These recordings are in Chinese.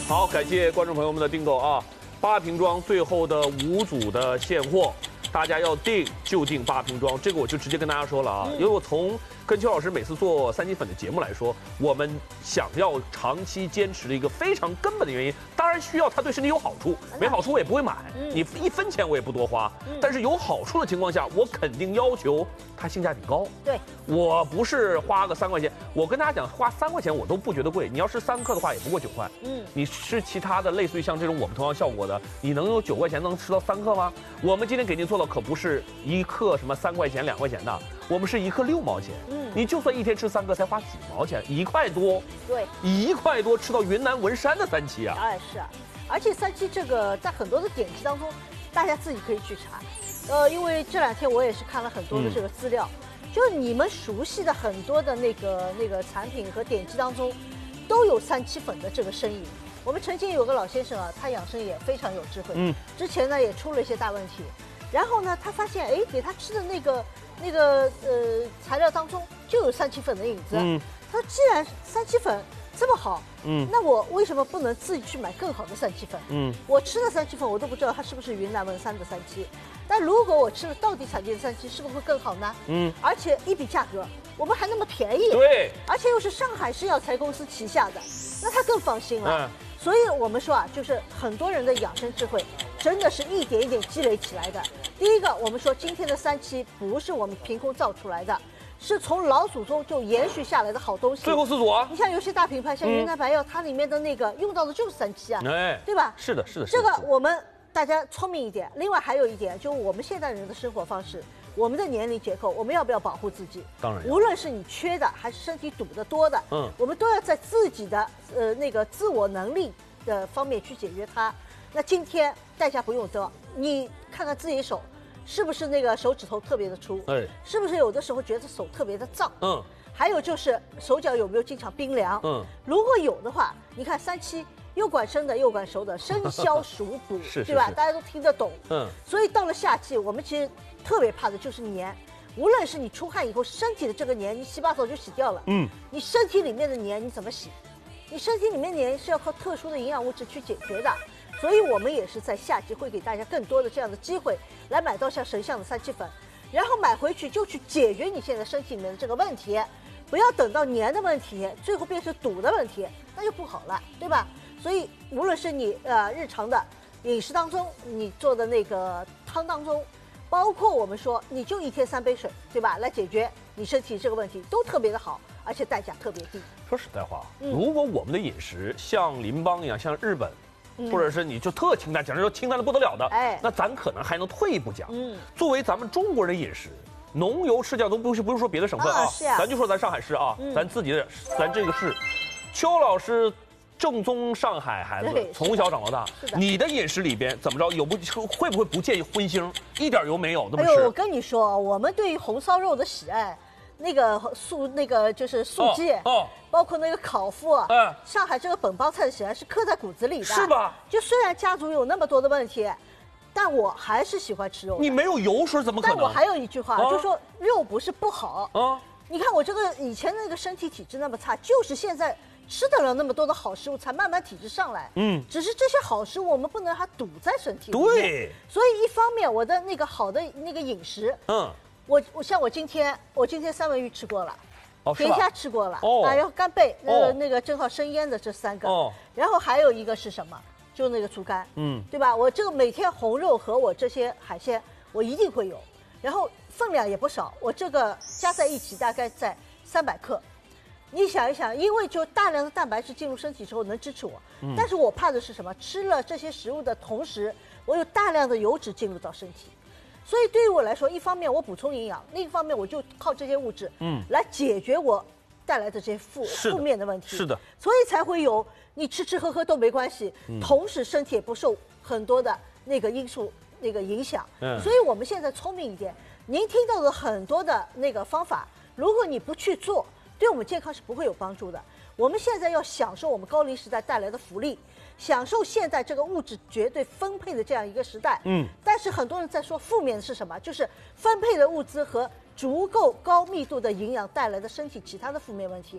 好，感谢观众朋友们的订购啊！8瓶装最后的5组的现货，大家要订就订8瓶装，这个我就直接跟大家说了啊，因为我从跟邱老师每次做三七粉的节目来说，我们想要长期坚持的一个非常根本的原因，当然需要它对身体有好处，没好处我也不会买，你1分钱我也不多花，但是有好处的情况下，我肯定要求它性价比高。 对， 我不是花个3块钱，我跟大家讲，花3块钱我都不觉得贵，你要吃3克的话也不过9块，你吃其他的类似于像这种我们同样效果的，你能有9块钱能吃到3克吗？我们今天给您做的可不是1克什么3块钱2块钱的，我们是1克6毛钱。你就算一天吃3克，才花几毛钱，1块多。 对 ，1块多吃到云南文山的三七啊！ 当然是啊，而且三七这个在很多的典籍当中，大家自己可以去查。因为这2天我也是看了很多的这个资料，就是你们熟悉的很多的那个产品和典籍当中，都有三七粉的这个身影。我们曾经有个老先生啊，他养生也非常有智慧，之前呢也出了一些大问题，然后呢他发现，哎，给他吃的那个材料当中就有三七粉的影子。他说，既然三七粉这么好，那我为什么不能自己去买更好的三七粉？我吃的三七粉我都不知道它是不是云南文山的三七，但如果我吃了道地产地的三七，是不是会更好呢？而且一比价格，我们还那么便宜， 对， 而且又是上海市药材公司旗下的，那他更放心了。所以我们说啊，就是很多人的养生智慧，真的是一点一点积累起来的。第一个，我们说今天的三七不是我们凭空造出来的，是从老祖宗就延续下来的好东西。 最后4组啊， 你像有些大品牌，像云南白药，它里面的那个用到的就是三七啊，对吧？ 是的，是的。 这个我们大家聪明一点。另外还有一点，就是我们现代人的生活方式，我们的年龄结构，我们要不要保护自己？ 当然， 无论是你缺的还是身体堵得多的，我们都要在自己的那个自我能力的方面去解决它。那今天代价不用多，你看看自己手，是不是那个手指头特别的粗？是不是有的时候觉得手特别的胀？还有就是手脚有没有经常冰凉？如果有的话，你看三七又管生的又管熟的，生消暑补，对吧？大家都听得懂。所以到了夏季，我们其实特别怕的就是黏。无论是你出汗以后，身体的这个黏，你洗把手就洗掉了。你身体里面的黏你怎么洗？你身体里面黏是要靠特殊的营养物质去解决的。所以我们也是在夏季会给大家更多的这样的机会，来买到像神象的三七粉，然后买回去就去解决你现在身体里面的这个问题，不要等到黏的问题，最后变成堵的问题，那就不好了，对吧？所以无论是你日常的饮食当中，你做的那个汤当中，包括我们说你就1天3杯水，对吧？来解决你身体这个问题，都特别的好，而且代价特别低。 说实在话，如果我们的饮食像邻邦一样，像日本。或者是你就特清淡，讲说清淡的不得了的，那咱可能还能退一步讲。作为咱们中国人的饮食，浓油赤酱都不用说别的省份啊，咱就说咱上海市啊，咱自己的咱这个市，邱老师正宗上海孩子，从小长到大，你的饮食里边怎么着会不会不介意荤腥，一点油没有那么吃？ 哎呦，我跟你说，我们对于红烧肉的喜爱。那个就是素鸡，包括那个烤麸，上海这个本帮菜的喜爱是刻在骨子里的， 是吧？ 就虽然家族有那么多的问题，但我还是喜欢吃肉。 你没有油水怎么可能？ 但我还有一句话，就说肉不是不好啊。你看我这个以前那个身体体质那么差，就是现在吃得了那么多的好食物，才慢慢体质上来。只是这些好食物我们不能让它堵在身体里面。 对。 所以一方面我的那个好的那个饮食，我像我今天三文鱼吃过了，甜虾吃过了，然后干贝那个正好生腌的这3个，然后还有一个是什么？就那个猪肝，对吧？我这个每天红肉和我这些海鲜我一定会有，然后分量也不少，我这个加在一起大概在300克。你想一想，因为就大量的蛋白质进入身体之后能支持我，但是我怕的是什么？吃了这些食物的同时，我有大量的油脂进入到身体。所以对于我来说，一方面我补充营养，另一方面我就靠这些物质，来解决我带来的这些负面的问题。 是的， 所以才会有你吃喝都没关系，同时身体也不受很多的那个因素那个影响。所以我们现在聪明一点，您听到的很多的那个方法，如果你不去做，对我们健康是不会有帮助的。我们现在要享受我们高龄时代带来的福利。享受现在这个物质绝对分配的这样一个时代，但是很多人在说负面的是什么？就是分配的物资和足够高密度的营养带来的身体其他的负面问题。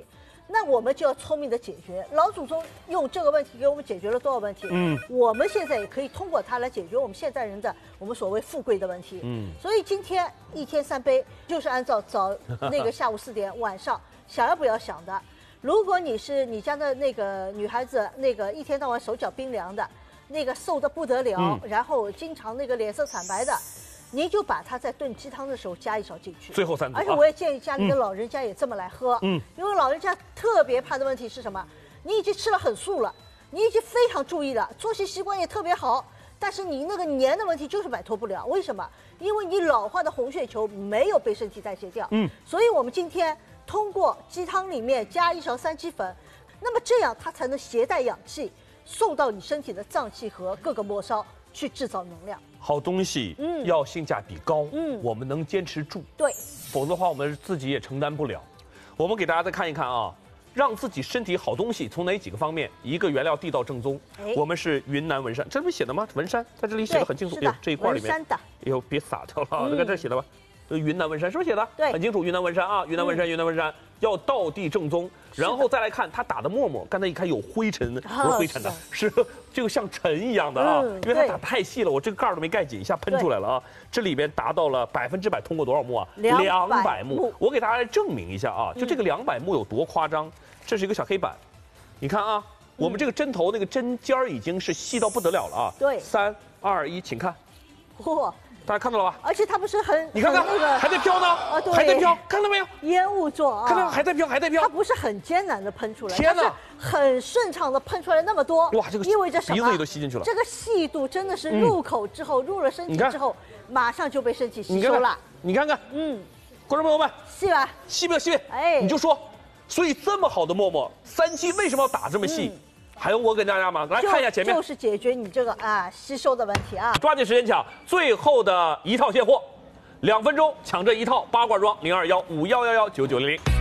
那我们就要聪明的解决。老祖宗用这个问题给我们解决了多少问题？我们现在也可以通过它来解决我们现在人的我们所谓富贵的问题。所以今天1天3杯就是按照那个下午4点晚上想要不要想的。如果你是你家的那个女孩子，那个一天到晚手脚冰凉的，那个瘦得不得了，然后经常那个脸色惨白的。你就把它在炖鸡汤的时候加一勺进去， 最后3滴。 而且我也建议家里的老人家也这么来喝，因为老人家特别怕的问题是什么？你已经吃了很素了，你已经非常注意了，作息习惯也特别好，但是你那个黏的问题就是摆脱不了。为什么？因为你老化的红血球没有被身体代谢掉。所以我们今天通过鸡汤里面加1勺3七粉，那么这样它才能携带氧气送到你身体的脏器和各个末梢去制造能量。 好东西，要性价比高，我们能坚持住， 对， 否则的话我们自己也承担不了。我们给大家再看一看啊，让自己身体好东西从哪几个方面？一个原料地道正宗，我们是云南文山，这不是写的吗？文山在这里写的很清楚，这一块里面， 文山的， 哎呦，别洒掉了，这个这写的吧？云南文山是不是写的？ 对， 很清楚，云南文山啊，云南文山，云南文山要道地正宗，然后再来看它打的沫沫，刚才一看有灰尘，不是灰尘的，是这个像尘一样的啊，因为它打太细了，我这个盖儿都没盖紧，一下喷出来了啊。这里边达到了100%通过多少目啊？200目。我给大家来证明一下啊，就这个200目有多夸张。这是一个小黑板，你看啊，我们这个针头那个针尖儿已经是细到不得了了啊。 对 ，3、2、1，请看。 嚯！ 大家看到了吧？ 而且它不是很， 你看看那个还在飘呢， 啊，对， 还在飘，看到没有？ 烟雾状啊， 看到还在飘，还在飘。 它不是很艰难的喷出来， 天哪， 很顺畅的喷出来那么多。 哇，这个意味着什么？ 鼻子里都吸进去了。 这个细度真的是入口之后，入了身体之后，马上就被身体吸收了。 你看看，观众朋友们， 细吧？ 细不细？哎，你就说，所以这么好的沫沫，3期为什么要打这么细？还用我给大家吗？来看一下前面， 就是解决你这个吸收的问题啊！ 抓紧时间抢，最后的一套现货，2分钟抢这一套8罐装，0215111990。